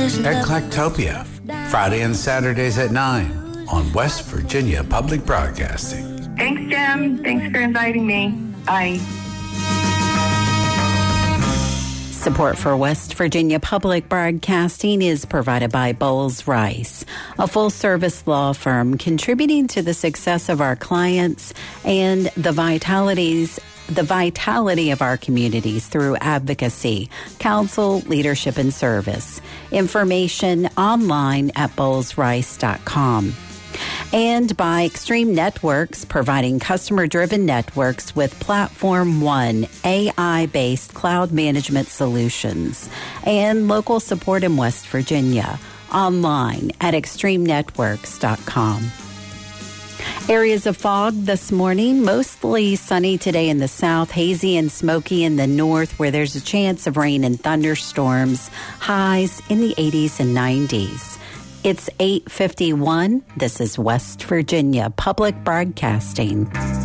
Eclectopia, Friday and Saturdays at 9 on West Virginia Public Broadcasting. Thanks, Jim. Thanks for inviting me. Bye. Support for West Virginia Public Broadcasting is provided by Bowles Rice, a full-service law firm contributing to the success of our clients and the vitality of our communities through advocacy, counsel, leadership, and service. Information online at bowlesrice.com. And by Extreme Networks, providing customer-driven networks with Platform One, AI-based cloud management solutions, and local support in West Virginia, online at extremenetworks.com. Areas of fog this morning, mostly sunny today in the south, hazy and smoky in the north, where there's a chance of rain and thunderstorms, highs in the 80s and 90s. It's 8:51. This is West Virginia Public Broadcasting.